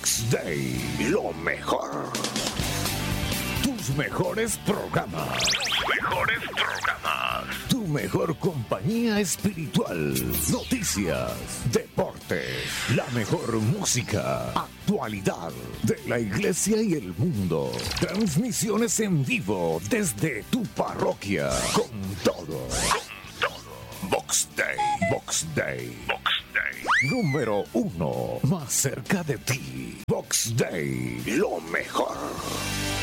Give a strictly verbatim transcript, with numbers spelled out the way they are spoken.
Box Day, lo mejor. Tus mejores programas. Tus mejores programas. Tu mejor compañía espiritual. Noticias, deportes, la mejor música, actualidad de la iglesia y el mundo. Transmisiones en vivo desde tu parroquia. Con todo. Con todo. Box Day. Box Day. Box Day. Número uno. Más cerca de ti. Box Day. Lo mejor.